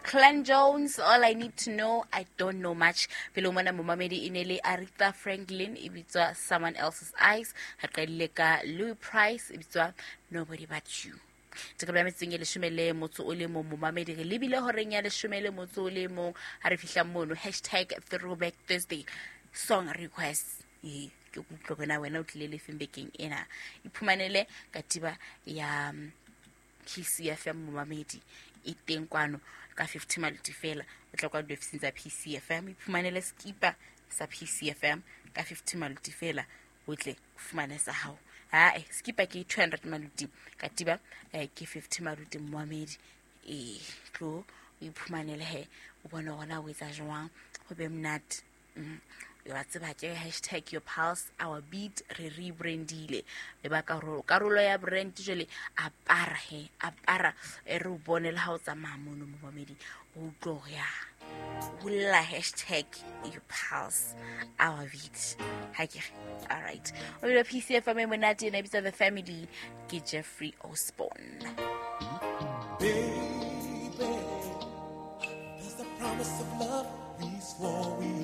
Clan Jones, all I need to know, I don't know much. Pilomana Mumamedi Inele Aretha Franklin, ibitwa Someone Else's Eyes, Hakaleka Louis Price, ibitwa Nobody But You. Tekabla metseng le shumele motso o le mo Mumamedi re libile horeng ya le shumele motso o le mo ha re fihla mono #Throwback Thursday song requests. Ke kutlogena wena o tlile le fembekeng ena iphumanele katiba ya PCFM Mumamedi iteng kwano ka 50 maluti fela o tla kwa di-office tsa PCFM iphumanele skipa sa PCFM ka 50 maluti fela o tle fumane sa hao skipa ke 200 maluti katiba ke 50 maluti Mumamedi tlo iphumanele he o bona gona o etsa jwang go be mnat wa tseba ke #yourpulse our beat re rebrandile le ba karolo ya brand jele apara re o bone le ha o tsamaya mono Mumamedi o tlo ya bulla #yourpulse our beat all right o le PCFM monate na bitsa the family ke Jeffrey Osborne. Baby, there's a promise of love we swore we